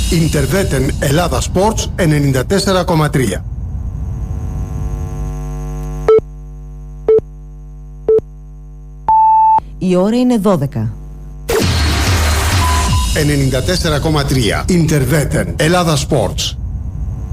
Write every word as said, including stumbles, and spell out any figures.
Interveten Ελλάδα Sports ενενήντα τέσσερα κόμμα τρία. Η ώρα είναι δώδεκα. ενενήντα τέσσερα κόμμα τρία. Interveten Ελλάδα Sports.